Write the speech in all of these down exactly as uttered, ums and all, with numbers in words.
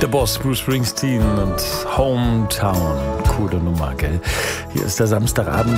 Der Boss Bruce Springsteen und Hometown. Coole Nummer, gell? Hier ist der Samstagabend.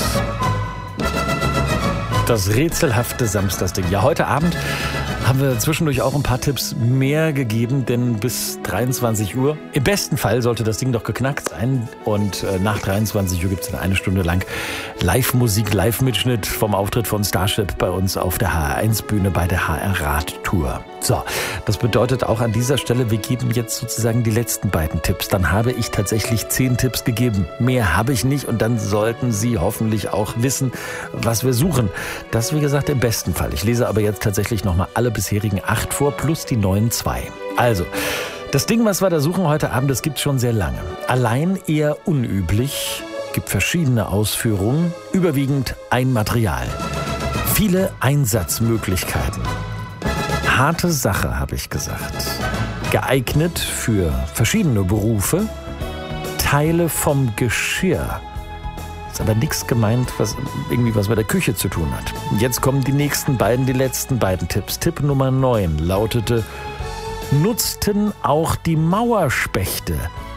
Das rätselhafte Samstagsding. Ja, heute Abend haben wir zwischendurch auch ein paar Tipps mehr gegeben, denn bis dreiundzwanzig Uhr, im besten Fall sollte das Ding doch geknackt sein. Und äh, nach dreiundzwanzig Uhr gibt es dann eine Stunde lang Live-Musik, Live-Mitschnitt vom Auftritt von Starship bei uns auf der H R eins Bühne bei der H R Radtour. So, das bedeutet auch an dieser Stelle, wir geben jetzt sozusagen die letzten beiden Tipps. Dann habe ich tatsächlich zehn Tipps gegeben. Mehr habe ich nicht und dann sollten Sie hoffentlich auch wissen, was wir suchen. Das, wie gesagt, im besten Fall. Ich lese aber jetzt tatsächlich nochmal alle bisherigen acht vor, plus die neuen zwei. Also, das Ding, was wir da suchen heute Abend, das gibt es schon sehr lange. Allein eher unüblich, gibt verschiedene Ausführungen, überwiegend ein Material. Viele Einsatzmöglichkeiten. Harte Sache, habe ich gesagt. Geeignet für verschiedene Berufe. Teile vom Geschirr. Ist aber nichts gemeint, was irgendwie was mit der Küche zu tun hat. Jetzt kommen die nächsten beiden, die letzten beiden Tipps. Tipp Nummer neun lautete: Nutzten auch die Mauerspechte.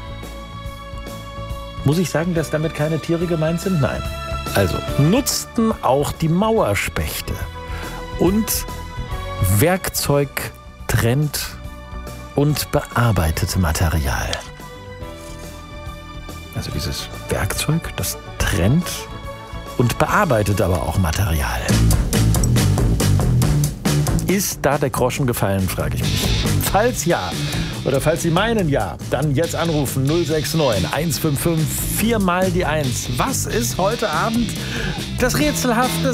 Muss ich sagen, dass damit keine Tiere gemeint sind? Nein. Also, nutzten auch die Mauerspechte. Und Werkzeug trennt und bearbeitete Material. Also dieses Werkzeug, das trennt und bearbeitet aber auch Material. Ist da der Groschen gefallen, frage ich mich. Falls ja, oder falls Sie meinen ja, dann jetzt anrufen null sechs neun eins fünf fünf vier mal die eins. Was ist heute Abend das rätselhafte